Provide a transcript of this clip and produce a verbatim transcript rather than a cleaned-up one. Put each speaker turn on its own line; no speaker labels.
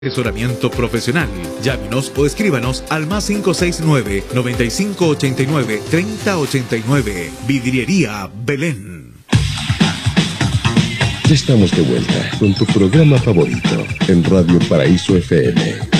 Asesoramiento profesional. Llámenos o escríbanos al más cinco seis nueve, noventa y cinco ochenta y nueve, treinta ochenta y nueve. Vidriería Belén.
Ya estamos de vuelta con tu programa favorito en Radio Paraíso F M.